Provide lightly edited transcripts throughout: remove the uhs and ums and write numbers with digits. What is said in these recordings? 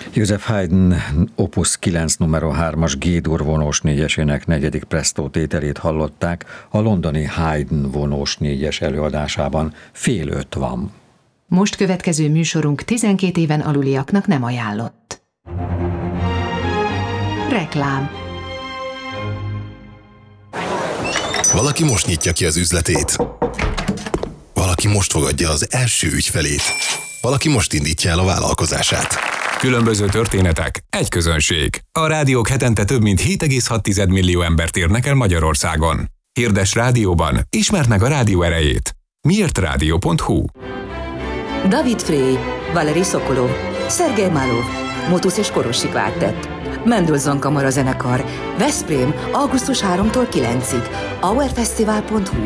József Haydn Opus 9 numero 3-as G-dur vonós négyesének 4. Presto tételét hallották a londoni Haydn vonós négyes előadásában. 4:30 van. Most következő műsorunk 12 éven aluliaknak nem ajánlott. Reklám. Valaki most nyitja ki az üzletét. Valaki most fogadja az első ügyfelét. Valaki most indítja el a vállalkozását. Különböző történetek, egy közönség. A rádiók hetente több mint 7,6 millió embert érnek el Magyarországon. Hirdess rádióban, ismerd meg a rádió erejét. miértradio.hu. David Frey, Valeri Sokolov, Szergej Malov, Motus és Korosi Kvártett, Mendelssohn Kamarazenekar, Veszprém, augusztus 3-tól 9-ig, hourfestival.hu.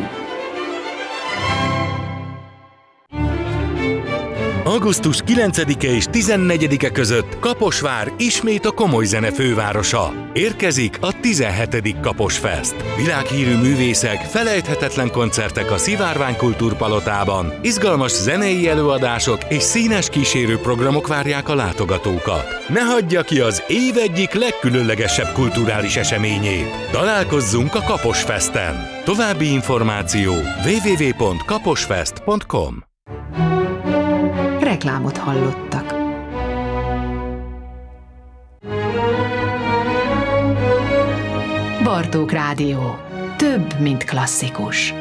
Augusztus 9-e és 14-e között Kaposvár ismét a komoly zene fővárosa. Érkezik a 17. Kaposfest. Világhírű művészek, felejthetetlen koncertek a Szivárvány Kultúrpalotában, izgalmas zenei előadások és színes kísérő programok várják a látogatókat. Ne hagyja ki az év egyik legkülönlegesebb kulturális eseményét. Találkozzunk a Kaposfesten. További információ www.kaposfest.com. Reklámot hallottak. Bartók Rádió. Több, mint klasszikus.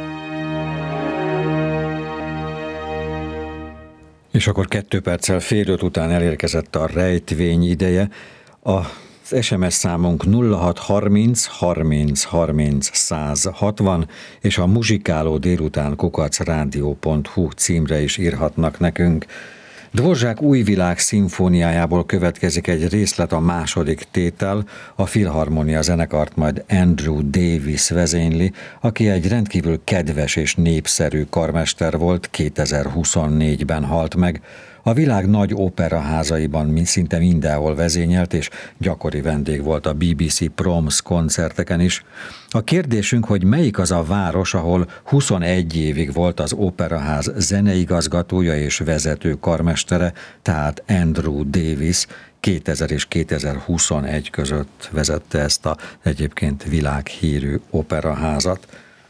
És akkor 2 perccel 4:05 után elérkezett a rejtvény ideje. Az SMS számunk 0630 30 30 160, és a muzsikáló délután @rádió.hu címre is írhatnak nekünk. Dvorzsák Új világ szimfóniájából következik egy részlet, a második tétel. A Filharmonia zenekart majd Andrew Davis vezényli, aki egy rendkívül kedves és népszerű karmester volt, 2024-ben halt meg. A világ nagy operaházaiban szinte mindenhol vezényelt, és gyakori vendég volt a BBC Proms koncerteken is. A kérdésünk, hogy melyik az a város, ahol 21 évig volt az operaház zeneigazgatója és vezető karmestere, tehát Andrew Davis 2000 és 2021 között vezette ezt a egyébként világhírű operaházat.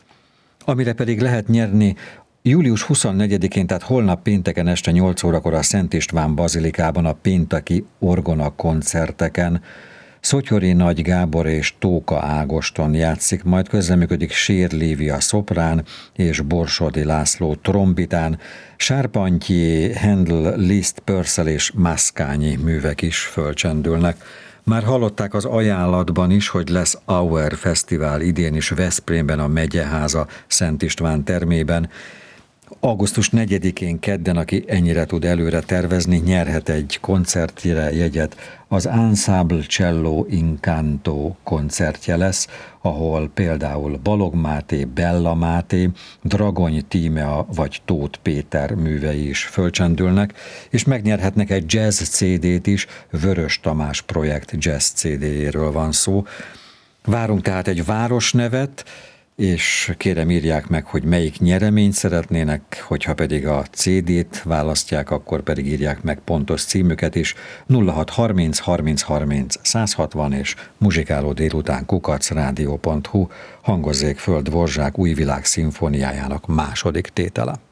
Amire pedig lehet nyerni, július 24-én, tehát holnap pénteken este 8 órakor a Szent István Bazilikában a pénteki orgona koncerteken Szotyori Nagy Gábor és Tóka Ágoston játszik, majd közreműködik Sér Lívia szoprán és Borsodi László trombitán, Charpentier, Handel, Liszt, Purcell és Mascagni művek is fölcsendülnek. Már hallották az ajánlatban is, hogy lesz Auer Fesztivál idén is Veszprémben, a Megyeháza Szent István termében. Augusztus 4-én kedden, aki ennyire tud előre tervezni, nyerhet egy koncertjére jegyet. Az Ensemble Cello Incanto koncertje lesz, ahol például Balog Máté, Bella Máté, Dragony Tímea vagy Tóth Péter művei is fölcsendülnek, és megnyerhetnek egy jazz CD-t is, Vörös Tamás projekt jazz CD-jéről van szó. Várunk tehát egy városnevet, és kérem írják meg, hogy melyik nyereményt szeretnének, hogyha pedig a CD-t választják, akkor pedig írják meg pontos címüket is. 0630 30 30 160 és muzsikáló délután @rádió.hu. Hangozzék föl Dvorzsák Új világ szimfóniájának második tétele.